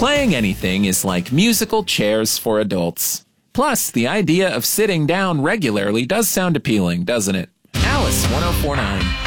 Playing anything is like musical chairs for adults. Plus, the idea of sitting down regularly does sound appealing, doesn't it? Alice 1049.